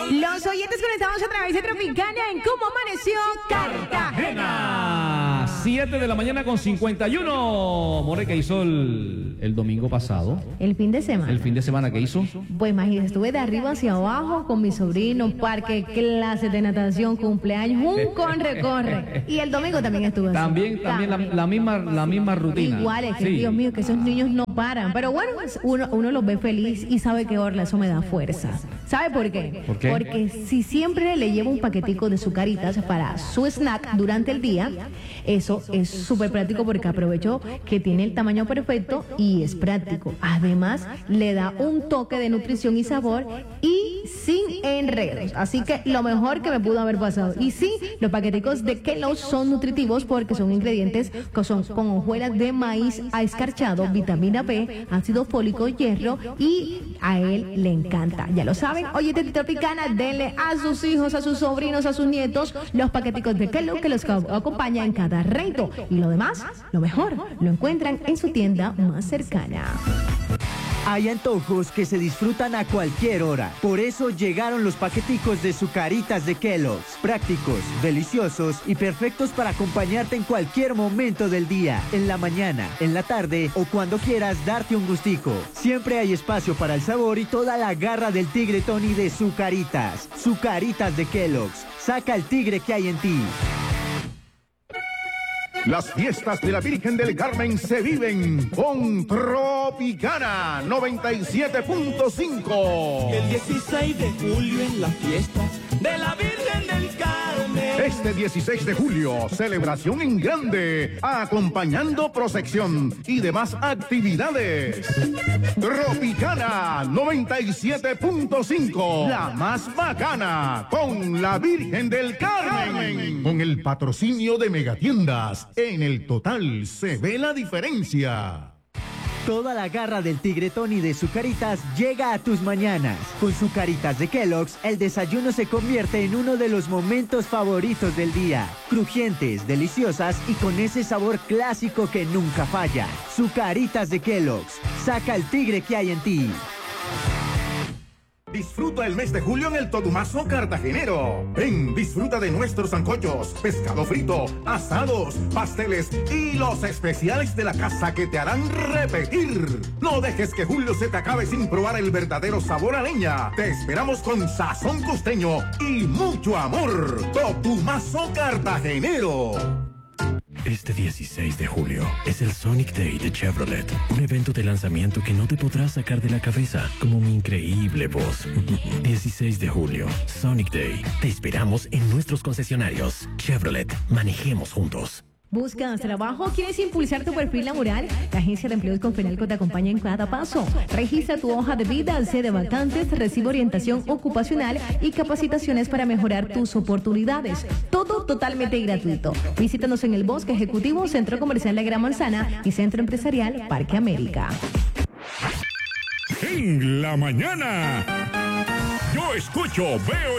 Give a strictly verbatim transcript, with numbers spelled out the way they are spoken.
Los oyentes conectados a través de Tropicana en Cómo Amaneció Cartagena. siete de la mañana con cincuenta y uno. More, ¿qué hizo el, el domingo pasado? El fin de semana. ¿El fin de semana qué hizo? Pues imagínate, estuve de arriba hacia abajo con mi sobrino, parque, clases de natación, cumpleaños, un corre-corre. Y el domingo también estuve así. También, también la, la misma, la misma rutina. Igual, es que Sí. Dios mío, que esos niños no paran. Pero bueno, uno, uno los ve feliz y sabe que Orla, eso me da fuerza. ¿Sabe por qué? ¿Por qué? Porque si siempre le llevo un paquetico de sucaritas para su snack durante el día, eso es súper práctico porque aprovecho que tiene el tamaño perfecto y es práctico. Además, le da un toque de nutrición y sabor y sin enredos. Así que lo mejor que me pudo haber pasado. Y sí, los paqueticos de Kellogg's son nutritivos porque son ingredientes que son con hojuelas de maíz escarchado, vitamina B, ácido fólico, hierro y a él le encanta. Ya lo saben, oye, de Tropicana, denle a sus hijos, a sus sobrinos, a sus nietos los paqueticos de Kellogg's que los acompaña en cada reto. Y lo demás, lo mejor, lo encuentran en su tienda más cercana. Hay antojos que se disfrutan a cualquier hora. Por eso llegaron los paqueticos de Sucaritas de Kellogg's. Prácticos, deliciosos y perfectos para acompañarte en cualquier momento del día. En la mañana, en la tarde o cuando quieras darte un gustico. Siempre hay espacio para el sabor y toda la garra del tigre Tony de Sucaritas. Sucaritas de Kellogg's. Saca el tigre que hay en ti. Las fiestas de la Virgen del Carmen se viven con Tropicana noventa y siete punto cinco. El dieciséis de julio en la fiesta de la Virgen del Carmen. Este dieciséis de julio, celebración en grande, acompañando procesión y demás actividades. Tropicana noventa y siete punto cinco, la más bacana, con la Virgen del Carmen. Con el patrocinio de Megatiendas, en el total se ve la diferencia. Toda la garra del tigre Tony de Sucaritas llega a tus mañanas. Con Sucaritas de Kellogg's, el desayuno se convierte en uno de los momentos favoritos del día. Crujientes, deliciosas y con ese sabor clásico que nunca falla. Sucaritas de Kellogg's. Saca el tigre que hay en ti. Disfruta el mes de julio en el Totumazo Cartagenero. Ven, disfruta de nuestros sancochos, pescado frito, asados, pasteles y los especiales de la casa que te harán repetir. No dejes que julio se te acabe sin probar el verdadero sabor a leña. Te esperamos con sazón costeño y mucho amor. Totumazo Cartagenero. Este dieciséis de julio es el Sonic Day de Chevrolet, un evento de lanzamiento que no te podrás sacar de la cabeza, como mi increíble voz. dieciséis de julio, Sonic Day. Te esperamos en nuestros concesionarios. Chevrolet, manejemos juntos. ¿Buscas trabajo? ¿Quieres impulsar tu perfil laboral? La Agencia de Empleos Confenalco te acompaña en cada paso. Registra tu hoja de vida, accede a vacantes, recibe orientación ocupacional y capacitaciones para mejorar tus oportunidades. Todo totalmente gratuito. Visítanos en el Bosque Ejecutivo, Centro Comercial La Gran Manzana y Centro Empresarial Parque América. En la mañana, yo escucho, veo